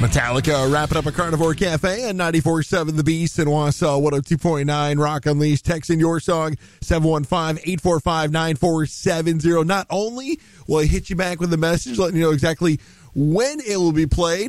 Metallica wrapping up a Carnivore Cafe and 94.7 The Beast in Wausau, 102.9 Rock Unleashed. Text in your song, 715-845-9470. Not only will I hit you back with a message letting you know exactly when it will be played,